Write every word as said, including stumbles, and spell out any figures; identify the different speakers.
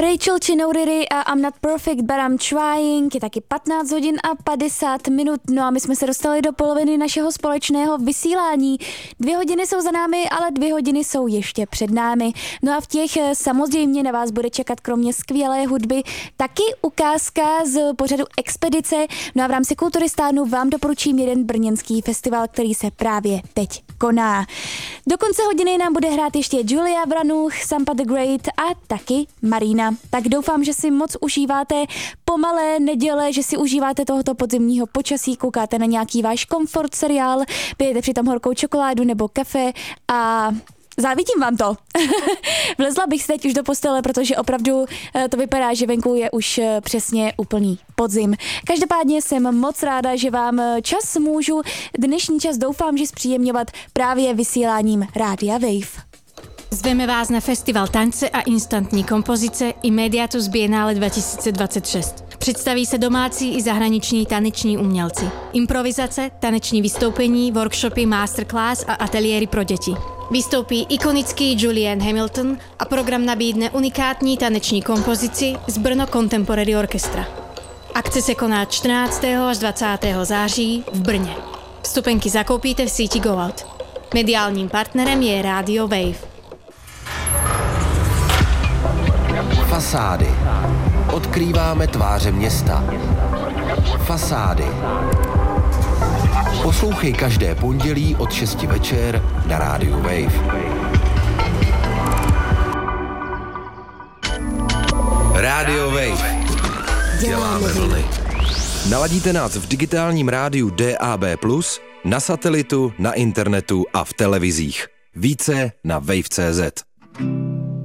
Speaker 1: Rachel Chinouriri a I'm Not Perfect But I'm Trying, je taky patnáct hodin a padesát minut, no a my jsme se dostali do poloviny našeho společného vysílání. Dvě hodiny jsou za námi, ale dvě hodiny jsou ještě před námi. No a v těch samozřejmě na vás bude čekat kromě skvělé hudby taky ukázka z pořadu Expedice. No a v rámci Kulturistánu vám doporučím jeden brněnský festival, který se právě teď koná. Do konce hodiny nám bude hrát ještě Julia Vranuch, Sampa the Great a taky Marina. Tak doufám, že si moc užíváte pomalé neděle, že si užíváte tohoto podzimního počasí, koukáte na nějaký váš komfort seriál, pijete přitom horkou čokoládu nebo kafe a závidím vám to. Vlezla bych se teď už do postele, protože opravdu to vypadá, že venku je už přesně úplný podzim. Každopádně jsem moc ráda, že vám čas můžu dnešní čas doufám, že zpříjemňovat právě vysíláním Rádia Wave.
Speaker 2: Zveme vás na festival tance a instantní kompozice i Mediatus Biennale dvacet dvacet šest. Představí se domácí i zahraniční taneční umělci. Improvizace, taneční vystoupení, workshopy, masterclass a ateliéry pro děti. Vystoupí ikonický Julian Hamilton a program nabídne unikátní taneční kompozici z Brno Contemporary Orchestra. Akce se koná čtrnáctého až dvacátého září v Brně. Vstupenky zakoupíte v síti Go Out. Mediálním partnerem je Radio Wave.
Speaker 3: Fasády. Odkrýváme tváře města. Fasády. Poslouchej každé pondělí od šesti večer na rádiu Wave. Radio Wave. Děláme vlny. Naladíte nás v digitálním rádiu D A B plus, na satelitu, na internetu a v televizích. Více na wave tečka cé zet.